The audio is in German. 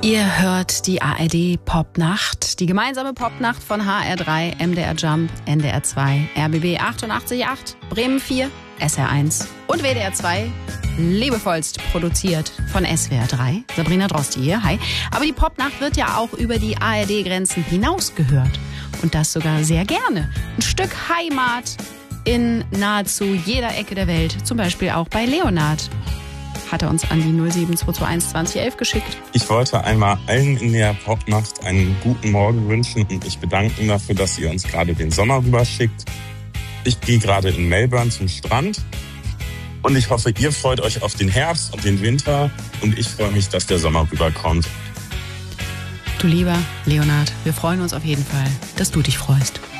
Ihr hört die ARD Popnacht, die gemeinsame Popnacht von HR3, MDR Jump, NDR 2, RBB 88.8, Bremen 4, SR 1 und WDR 2. Liebevollst produziert von SWR 3. Sabrina Drosti hier, hi. Aber die Popnacht wird ja auch über die ARD-Grenzen hinaus gehört. Und das sogar sehr gerne. Ein Stück Heimat in nahezu jeder Ecke der Welt. Zum Beispiel auch bei Leonard. Hat er uns an die 07221 2011 geschickt. Ich wollte einmal allen in der Popnacht einen guten Morgen wünschen und mich bedanken dafür, dass ihr uns gerade den Sommer rüberschickt. Ich gehe gerade in Melbourne zum Strand und ich hoffe, ihr freut euch auf den Herbst und den Winter und ich freue mich, dass der Sommer rüberkommt. Du lieber Leonard, wir freuen uns auf jeden Fall, dass du dich freust.